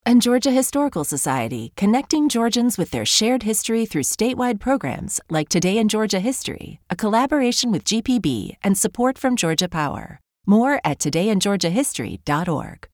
And Georgia Historical Society, connecting Georgians with their shared history through statewide programs like Today in Georgia History, a collaboration with GPB and support from Georgia Power. More at todayingeorgiahistory.org.